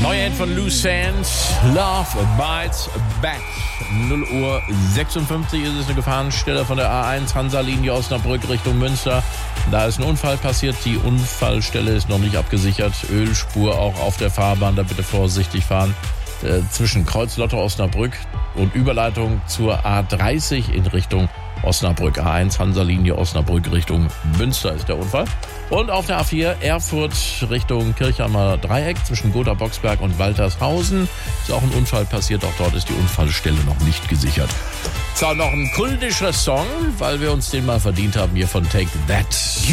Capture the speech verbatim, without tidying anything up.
Neue Hit von Loose Sands, Love Bites Back. null Uhr sechsundfünfzig ist es, eine Gefahrenstelle von der A eins, Hansa-Linie Osnabrück Richtung Münster. Da ist ein Unfall passiert, die Unfallstelle ist noch nicht abgesichert. Ölspur auch auf der Fahrbahn, da bitte vorsichtig fahren. Äh, zwischen Kreuz-Lotto Osnabrück und Überleitung zur A dreißig in Richtung Osnabrück. A eins, Hansa-Linie Osnabrück Richtung Münster ist der Unfall. Und auf der A vier Erfurt Richtung Kirchheimer Dreieck zwischen Gotha-Boxberg und Waltershausen ist auch ein Unfall passiert. Auch dort ist die Unfallstelle noch nicht gesichert. So, noch ein kultischer Song, weil wir uns den mal verdient haben hier von Take That.